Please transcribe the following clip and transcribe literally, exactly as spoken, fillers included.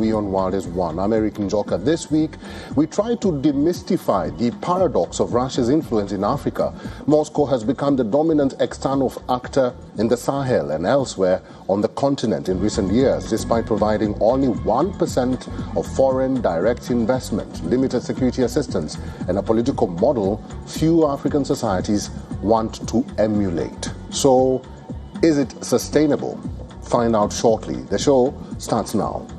Beyond Wildest One. I'm Eric Njoka. This week, we try to demystify the paradox of Russia's influence in Africa. Moscow has become the dominant external actor in the Sahel and elsewhere on the continent in recent years, despite providing only one percent of foreign direct investment, limited security assistance, and a political model few African societies want to emulate. So, is it sustainable? Find out shortly. The show starts now.